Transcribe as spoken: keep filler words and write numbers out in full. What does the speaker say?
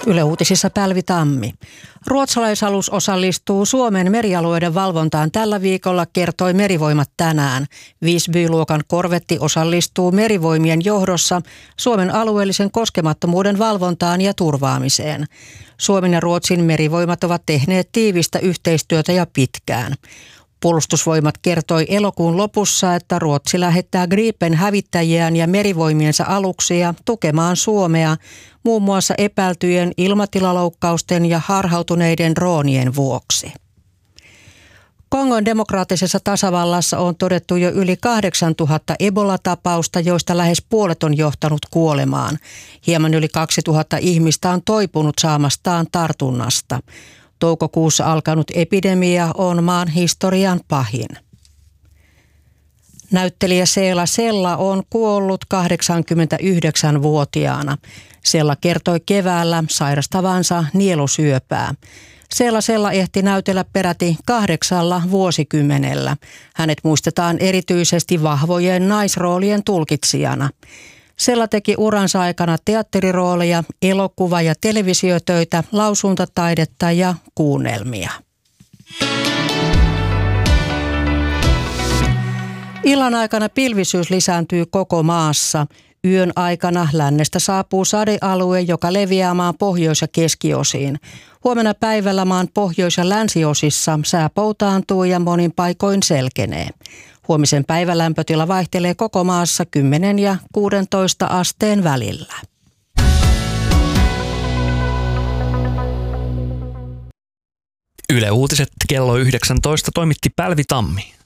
Yle Uutisissa Päivi Tammi. Ruotsalaisalus osallistuu Suomen merialueiden valvontaan tällä viikolla, kertoi Merivoimat tänään. Visby-luokan korvetti osallistuu Merivoimien johdossa Suomen alueellisen koskemattomuuden valvontaan ja turvaamiseen. Suomen ja Ruotsin merivoimat ovat tehneet tiivistä yhteistyötä ja pitkään. Puolustusvoimat kertoi elokuun lopussa, että Ruotsi lähettää Gripen hävittäjiään ja merivoimiensa aluksia tukemaan Suomea muun muassa epäiltyjen ilmatilaloukkausten ja harhautuneiden droonien vuoksi. Kongon demokraattisessa tasavallassa on todettu jo yli kahdeksantuhatta Ebola-tapausta, joista lähes puolet on johtanut kuolemaan. Hieman yli kaksituhatta ihmistä on toipunut saamastaan tartunnasta. Toukokuussa alkanut epidemia on maan historian pahin. Näyttelijä Seela Sella on kuollut kahdeksankymmentäyhdeksänvuotiaana. Sella kertoi keväällä sairastavansa nielusyöpää. Seela Sella ehti näytellä peräti kahdeksalla vuosikymmenellä. Hänet muistetaan erityisesti vahvojen naisroolien tulkitsijana. Sella teki uransa aikana teatterirooleja, elokuva- ja televisiotöitä, lausuntataidetta ja kuunnelmia. Illan aikana pilvisyys lisääntyy koko maassa. Yön aikana lännestä saapuu sadealue, joka leviää maan pohjois- ja keskiosiin. Huomenna päivällä maan pohjois- ja länsiosissa sää poutaantuu ja monin paikoin selkenee. Huomisen päivälämpötila vaihtelee koko maassa kymmenen ja kuusitoista asteen välillä. Yle Uutiset kello yhdeksäntoista toimitti Päivi Tammi.